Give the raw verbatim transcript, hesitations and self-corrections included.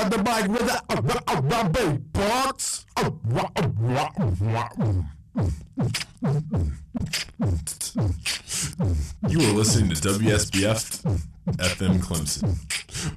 grab the mic with the Robbie Parks. You are listening to W S B F F M Clemson.